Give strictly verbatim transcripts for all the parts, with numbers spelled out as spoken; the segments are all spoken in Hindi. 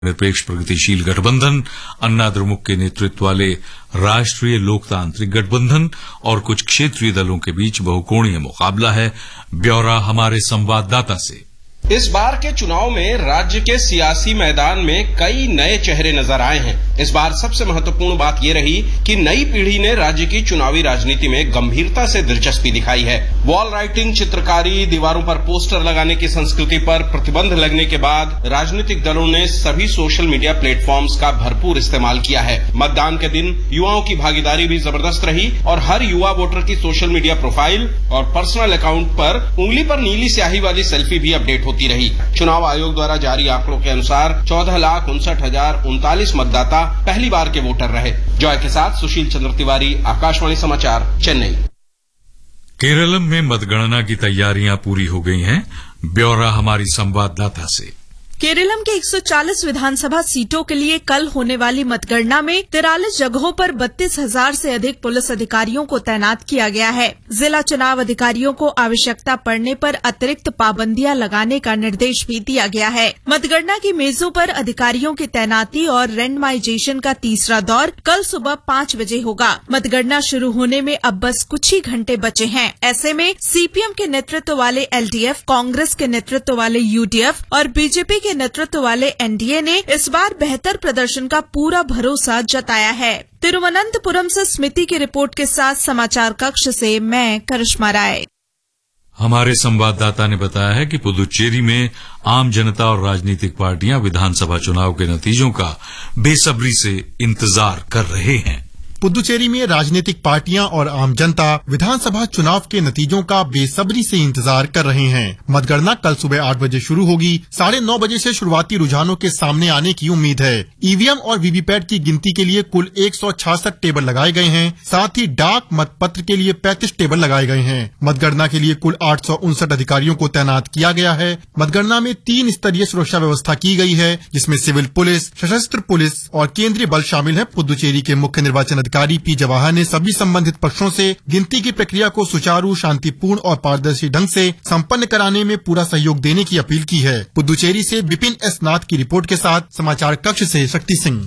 निरपेक्ष प्रगतिशील गठबंधन, अन्ना द्रमुक के नेतृत्व वाले राष्ट्रीय लोकतांत्रिक गठबंधन और कुछ क्षेत्रीय दलों के बीच बहुकोणीय मुकाबला है। ब्यौरा हमारे संवाददाता से। इस बार के चुनाव में राज्य के सियासी मैदान में कई नए चेहरे नजर आए हैं। इस बार सबसे महत्वपूर्ण बात यह रही कि नई पीढ़ी ने राज्य की चुनावी राजनीति में गंभीरता से दिलचस्पी दिखाई है। वॉल राइटिंग, चित्रकारी, दीवारों पर पोस्टर लगाने की संस्कृति पर प्रतिबंध लगने के बाद राजनीतिक दलों ने सभी सोशल मीडिया प्लेटफॉर्म्स का भरपूर इस्तेमाल किया है। मतदान के दिन युवाओं की भागीदारी भी जबरदस्त रही और हर युवा वोटर की सोशल मीडिया प्रोफाइल और पर्सनल अकाउंट पर उंगली पर नीली स्याही वाली सेल्फी भी अपडेट होती रही। चुनाव आयोग द्वारा जारी आंकड़ों के अनुसार चौदह लाख उनसठ हजार उनतालीस मतदाता पहली बार के वोटर रहे। जॉय के साथ सुशील चंद्र तिवारी, आकाशवाणी समाचार, चेन्नई। केरलम में मतगणना की तैयारियां पूरी हो गई हैं। ब्यौरा हमारी संवाददाता से। केरलम के एक सौ चालीस विधानसभा सीटों के लिए कल होने वाली मतगणना में तिरालीस जगहों पर बत्तीस हजार से अधिक पुलिस अधिकारियों को तैनात किया गया है। जिला चुनाव अधिकारियों को आवश्यकता पड़ने पर अतिरिक्त पाबंदियां लगाने का निर्देश भी दिया गया है। मतगणना की मेजों पर अधिकारियों की तैनाती और रैंडमाइजेशन का तीसरा दौर कल सुबह पांच बजे होगा। मतगणना शुरू होने में अब बस कुछ ही घंटे बचे हैं। ऐसे में सीपीएम के नेतृत्व वाले एलडीएफ, कांग्रेस के नेतृत्व वाले यूडीएफ और बीजेपी के नेतृत्व वाले एनडीए ने इस बार बेहतर प्रदर्शन का पूरा भरोसा जताया है। तिरुवनंतपुरम से स्मिति की रिपोर्ट के साथ समाचार कक्ष से मैं करिश्मा राय। हमारे संवाददाता ने बताया है कि पुदुचेरी में आम जनता और राजनीतिक पार्टियां विधानसभा चुनाव के नतीजों का बेसब्री से इंतजार कर रहे हैं। पुदुचेरी में राजनीतिक पार्टियां और आम जनता विधानसभा चुनाव के नतीजों का बेसब्री से इंतजार कर रहे हैं। मतगणना कल सुबह आठ बजे शुरू होगी। साढ़े नौ बजे से शुरुआती रुझानों के सामने आने की उम्मीद है। ईवीएम और वीवीपैट की गिनती के लिए कुल एक सौ छियासठ टेबल लगाए गए हैं। साथ ही डाक मतपत्र के लिए पैंतीस टेबल लगाए गए हैं। मतगणना के लिए कुल आठ सौ उनसठ अधिकारियों को तैनात किया गया है। मतगणना में तीन स्तरीय सुरक्षा व्यवस्था की गई है, जिसमें सिविल पुलिस, सशस्त्र पुलिस और केंद्रीय बल शामिल है। पुदुचेरी के मुख्य निर्वाचन अधिकारी पी जवाहर ने सभी संबंधित पक्षों से गिनती की प्रक्रिया को सुचारू, शांतिपूर्ण और पारदर्शी ढंग से संपन्न कराने में पूरा सहयोग देने की अपील की है। पुदुचेरी से विपिन एस नाथ की रिपोर्ट के साथ समाचार कक्ष से शक्ति सिंह।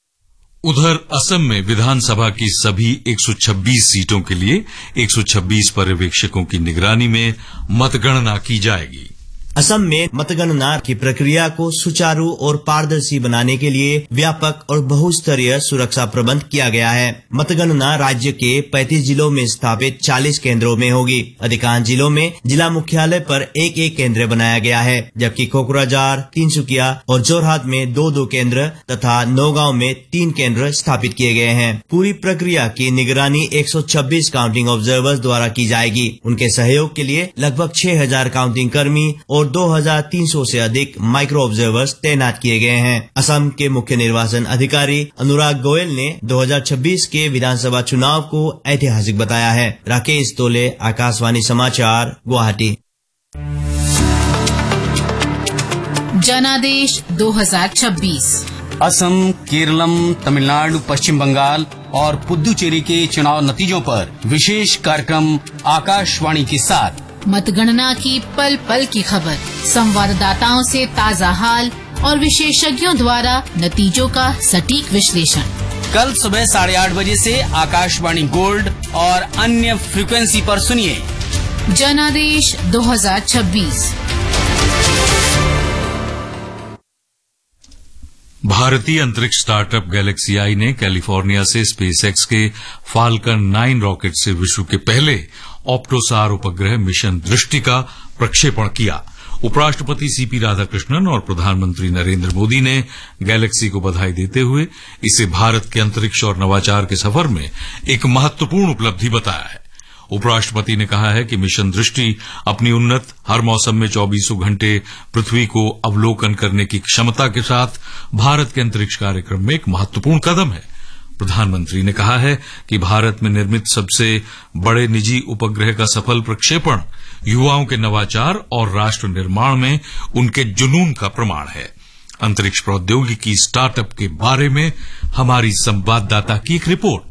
उधर असम में विधानसभा की सभी एक सौ छब्बीस सीटों के लिए एक सौ छब्बीस पर्यवेक्षकों की निगरानी में मतगणना की जाएगी। असम में मतगणना की प्रक्रिया को सुचारू और पारदर्शी बनाने के लिए व्यापक और बहुस्तरीय सुरक्षा प्रबंध किया गया है। मतगणना राज्य के पैंतीस जिलों में स्थापित चालीस केंद्रों में होगी। अधिकांश जिलों में जिला मुख्यालय पर एक एक केंद्र बनाया गया है, जबकि कोकराझार, तिनसुकिया और जोरहाट में दो दो केंद्र तथा नौगांव में तीन केंद्र स्थापित किए गए हैं। पूरी प्रक्रिया की निगरानी एक सौ छब्बीस काउंटिंग ऑब्जर्वर्स द्वारा की जाएगी। उनके सहयोग के लिए लगभग छह हजार काउंटिंग कर्मी और दो हजार तीन सौ से अधिक माइक्रो ऑब्जर्वर्स तैनात किए गए हैं। असम के मुख्य निर्वाचन अधिकारी अनुराग गोयल ने दो हजार छब्बीस के विधानसभा चुनाव को ऐतिहासिक बताया है। राकेश तोले, आकाशवाणी समाचार, गुवाहाटी। जनादेश दो हजार छब्बीस। असम, केरलम, तमिलनाडु, पश्चिम बंगाल और पुदुचेरी के चुनाव नतीजों पर विशेष कार्यक्रम आकाशवाणी के साथ। मतगणना की पल पल की खबर, संवाददाताओं से ताजा हाल और विशेषज्ञों द्वारा नतीजों का सटीक विश्लेषण। कल सुबह साढ़े आठ बजे से आकाशवाणी गोल्ड और अन्य फ्रीक्वेंसी पर सुनिए जनादेश दो हजार छब्बीस। भारतीय अंतरिक्ष स्टार्टअप गैलेक्सी आई ने कैलिफोर्निया से स्पेसएक्स के फाल्कन नाइन रॉकेट से विश्व के पहले ऑप्टोसार उपग्रह मिशन दृष्टि का प्रक्षेपण किया। उपराष्ट्रपति सीपी राधाकृष्णन और प्रधानमंत्री नरेंद्र मोदी ने गैलेक्सी को बधाई देते हुए इसे भारत के अंतरिक्ष और नवाचार के सफर में एक महत्वपूर्ण उपलब्धि बताया है। उपराष्ट्रपति ने कहा है कि मिशन दृष्टि अपनी उन्नत, हर मौसम में चौबीसों घंटे पृथ्वी को अवलोकन करने की क्षमता के साथ भारत के अंतरिक्ष कार्यक्रम में एक महत्वपूर्ण कदम है। प्रधानमंत्री ने कहा है कि भारत में निर्मित सबसे बड़े निजी उपग्रह का सफल प्रक्षेपण युवाओं के नवाचार और राष्ट्र निर्माण में उनके जुनून का प्रमाण है। अंतरिक्ष प्रौद्योगिकी स्टार्टअप के बारे में हमारी संवाददाता की एक रिपोर्ट।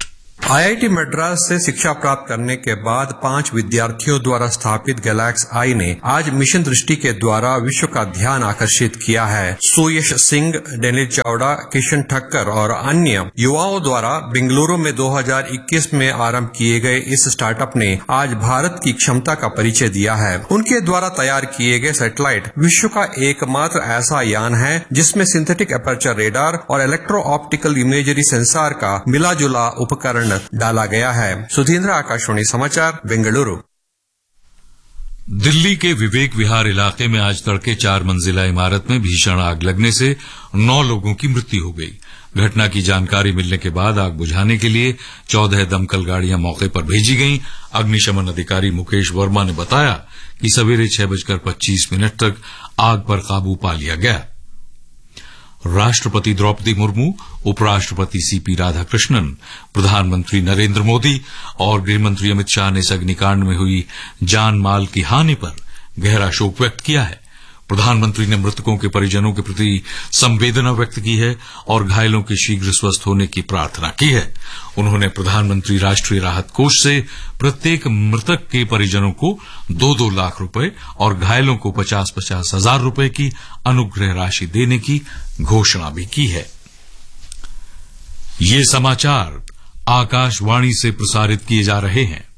आईआईटी मद्रास से शिक्षा प्राप्त करने के बाद पांच विद्यार्थियों द्वारा स्थापित गैलेक्स आई ने आज मिशन दृष्टि के द्वारा विश्व का ध्यान आकर्षित किया है। सुयश सिंह, डेनिल चावड़ा, किशन ठक्कर और अन्य युवाओं द्वारा बेंगलुरु में दो हज़ार इक्कीस में आरंभ किए गए इस स्टार्टअप ने आज भारत की क्षमता का परिचय दिया है। उनके द्वारा तैयार किए गए सैटेलाइट विश्व का एकमात्र ऐसा यान है जिसमें सिंथेटिक एपर्चर रेडार और इलेक्ट्रो ऑप्टिकल इमेजरी सेंसर का मिला जुला उपकरण डाला गया है। सुधींद्र, आकाशवाणी समाचार, बेंगलुरु। दिल्ली के विवेक विहार इलाके में आज तड़के चार मंजिला इमारत में भीषण आग लगने से नौ लोगों की मृत्यु हो गई। घटना की जानकारी मिलने के बाद आग बुझाने के लिए चौदह दमकल गाड़ियां मौके पर भेजी गईं। अग्निशमन अधिकारी मुकेश वर्मा ने बताया कि सवेरे छह बजकर पच्चीस मिनट तक आग पर काबू पा लिया गया। राष्ट्रपति द्रौपदी मुर्मू, उपराष्ट्रपति सीपी राधाकृष्णन, प्रधानमंत्री नरेंद्र मोदी और गृहमंत्री अमित शाह ने इस अग्निकांड में हुई जान माल की हानि पर गहरा शोक व्यक्त किया है। प्रधानमंत्री ने मृतकों के परिजनों के प्रति संवेदना व्यक्त की है और घायलों के शीघ्र स्वस्थ होने की प्रार्थना की है। उन्होंने प्रधानमंत्री राष्ट्रीय राहत कोष से प्रत्येक मृतक के परिजनों को दो दो लाख रुपए और घायलों को पचास पचास हजार रुपए की अनुग्रह राशि देने की घोषणा भी की है। ये समाचार आकाशवाणी से प्रसारित किए जा रहे हैं।